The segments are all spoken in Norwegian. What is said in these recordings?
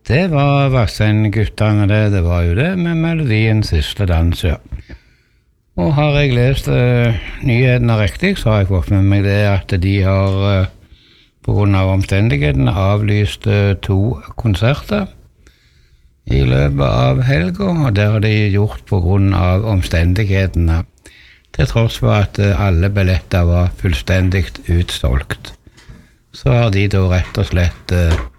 Det var Vassendguttene det var jo det, med melodien Siste dans, ja. Og har jeg lest nyhetene riktig, så har jeg fått med meg det at de har, på grunn av omstendighetene, avlyst 2 konserter i løpet av helga, og det har de gjort på grunn av omstendighetene, til tross for at alle billetter var fullstendig utsolgt. Så har de da rett og slett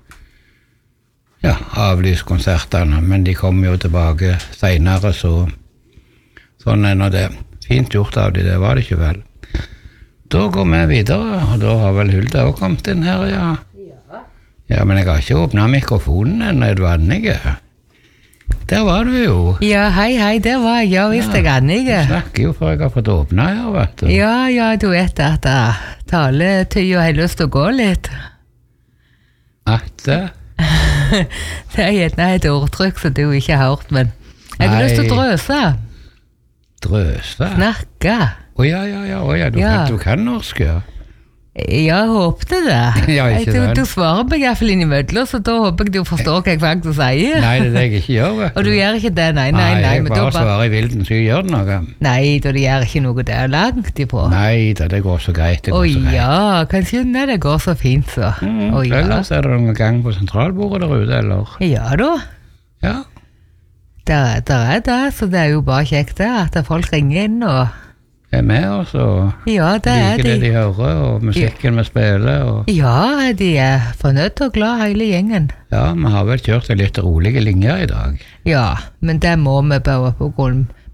avlyst konsertene, men de kommer jo tilbake senere, så sånn er nå det. Fint gjort av de, det var det ikke vel. Da går vi videre, og da har vel Hulda også kommet inn her, ja. Ja, men jeg har ikke åpnet mikrofonen ennå, er du Annike? Der var du jo. Ja, hei, der var jeg, ja, visst jeg Annike. Du snakker jo for jeg har fått åpnet her, vet du. Ja, du vet at taletøya har lyst til å gå litt. At det? Det er gjerne et ordtrykk som du ikke har hørt, men jeg har lyst til å drøse. Drøse? Snakke. Åja, du kan norsk, ja. Ja, jeg håpte det. Ja, ikke sant. Du svarer meg i hvert fall inn i mødler, så da håper jeg du forstår hva jeg faktisk sier. Nei, det er det jeg ikke gjør, vet du. Og du gjør ikke det, nei. Jeg bare svarer i vilden, så gjør det noe. Nei, da du gjør ikke noe der langt ifra. Nei, det går så greit, ja, kanskje det går så fint, så. Ellers er det noen gang på sentralbordet der ute, eller? Ja da. Ja. Der er det, så det er jo bare kjekt det, at folk ringer inn og er med oss og liker det de hører, og musikken vi spiller. Og ja, de er fornøyd og glad hele gjengen. Ja, vi har vel kjørt en litt rolige linjer i dag. Ja, men det må vi bare på grunn